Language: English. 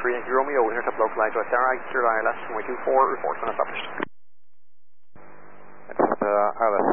3 Yankee Romeo, intercept localized West Sarah, 0 ILS, runway 24, report when established. It's ILS